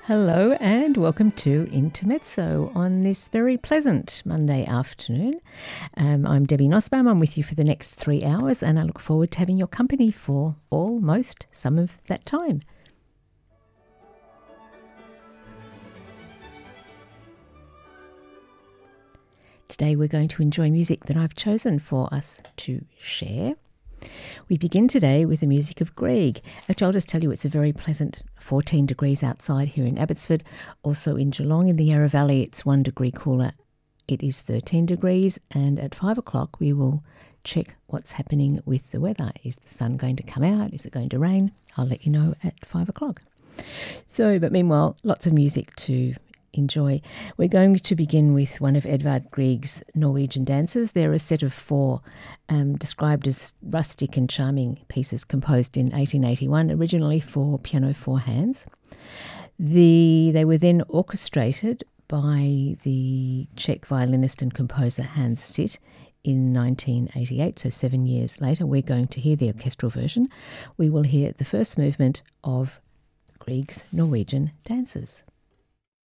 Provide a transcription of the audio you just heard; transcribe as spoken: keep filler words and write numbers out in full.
Hello and welcome to Intermezzo on this very pleasant Monday afternoon. Um, I'm Debbie Nussbaum. I'm with you for the next three hours and I look forward to having your company for almost some of that time. Today we're going to enjoy music that I've chosen for us to share. We begin today with the music of Grieg. Actually, I'll just tell you it's a very pleasant fourteen degrees outside here in Abbotsford. Also in Geelong in the Yarra Valley, it's one degree cooler. It is thirteen degrees, and at five o'clock we will check what's happening with the weather. Is the sun going to come out? Is it going to rain? I'll let you know at five o'clock. So, but meanwhile, lots of music to enjoy. We're going to begin with one of Edvard Grieg's Norwegian dances. They're a set of four um, described as rustic and charming pieces composed in eighteen eighty-one, originally for piano four hands. The, they were then orchestrated by the Czech violinist and composer Hans Sitt in nineteen eighty-eight, so seven years later. We're going to hear the orchestral version. We will hear the first movement of Grieg's Norwegian dances.